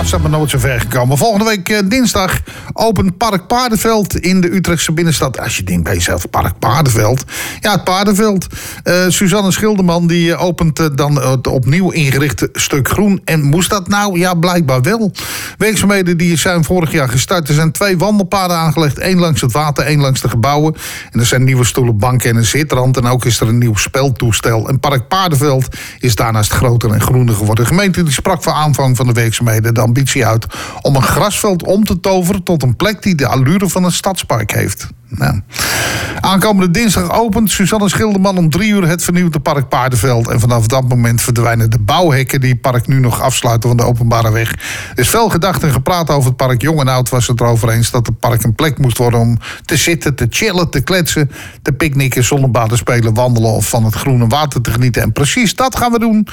was dat maar nooit zo ver gekomen. Volgende week dinsdag opent Park Paardenveld in de Utrechtse binnenstad. Als je denkt bij jezelf, Park Paardenveld. Ja, het Paardenveld. Suzanne Schilderman die opent dan het opnieuw ingerichte stuk groen. En moest dat nou? Ja, blijkbaar wel. Werkzaamheden die zijn vorig jaar gestart. Er zijn 2 wandelpaden aangelegd. 1 langs het water, 1 langs de gebouwen. En er zijn nieuwe stoelen, banken en een zitrand. En ook is er een nieuw speltoestel. En Park Paardenveld is daarnaast groter en groener geworden. De gemeente die sprak voor aanvang van de werkzaamheden de ambitie uit om een grasveld om te toveren tot een plek die de allure van een stadspark heeft. Nou. Aankomende dinsdag opent Suzanne Schilderman om 3 uur het vernieuwde Park Paardenveld. En vanaf dat moment verdwijnen de bouwhekken die het park nu nog afsluiten van de openbare weg. Er is veel gedacht en gepraat over het park. Jong en oud was het erover eens dat het park een plek moest worden om te zitten, te chillen, te kletsen, te picknicken, zonnebaden spelen, wandelen of van het groene water te genieten. En precies dat gaan we doen.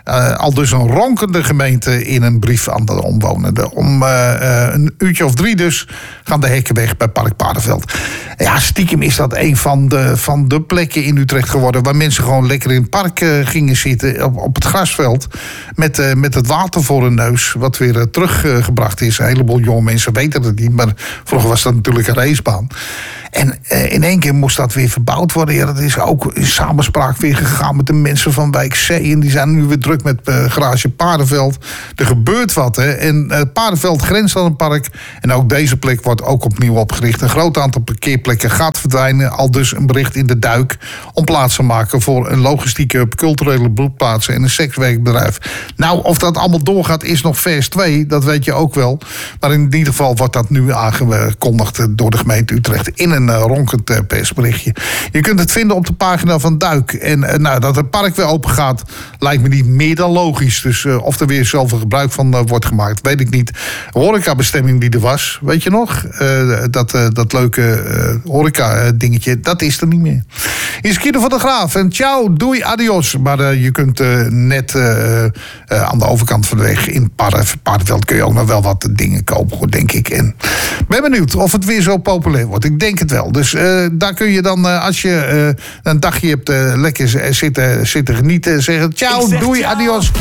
Al dus een ronkende gemeente in een brief aan de omwonenden. Om een uurtje of 3 dus gaan de hekken weg bij Park Paardenveld. Ja, stiekem is dat een van de plekken in Utrecht geworden waar mensen gewoon lekker in het park gingen zitten op het grasveld met het water voor hun neus, wat weer teruggebracht is. Een heleboel jonge mensen weten het niet, maar vroeger was dat natuurlijk een racebaan. En in één keer moest dat weer verbouwd worden. Ja, dat is ook in samenspraak weer gegaan met de mensen van Wijk C. En die zijn nu weer druk met garage Paardenveld. Er gebeurt wat, hè. En Paardenveld grenst aan een park. En ook deze plek wordt ook opnieuw opgericht. Een groot aantal parkeerplekken gaat verdwijnen. Al dus een bericht in de Duik om plaats te maken voor een logistieke hub, culturele broedplaatsen en een sekswerkbedrijf. Nou, of dat allemaal doorgaat is nog vers 2. Dat weet je ook wel. Maar in ieder geval wordt dat nu aangekondigd door de gemeente Utrecht in een ronkend persberichtje. Je kunt het vinden op de pagina van Duik. En dat het park weer open gaat, lijkt me niet meer dan logisch. Dus of er weer zoveel gebruik van wordt gemaakt, weet ik niet. Horecabestemming die er was, weet je nog? Dat leuke horeca-dingetje, dat is er niet meer. Hier is Guido van der Graaf. En ciao, doei, adios. Maar je kunt net aan de overkant van de weg in Paardenveld kun je ook nog wel wat dingen kopen, denk ik. En ben benieuwd of het weer zo populair wordt. Ik denk het wel. Dus daar kun je dan, als je een dagje hebt lekker zitten genieten, zeggen ciao, doei, adios.